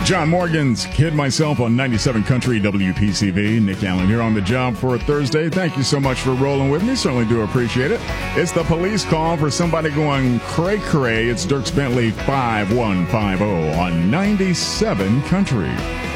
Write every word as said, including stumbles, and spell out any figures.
John Morgan's Kid Myself on ninety-seven Country W P C V. Nick Allen here on the job for a Thursday. Thank you so much for rolling with me. Certainly do appreciate it. It's the police call for somebody going cray-cray. It's Dierks Bentley five one five zero on ninety-seven Country.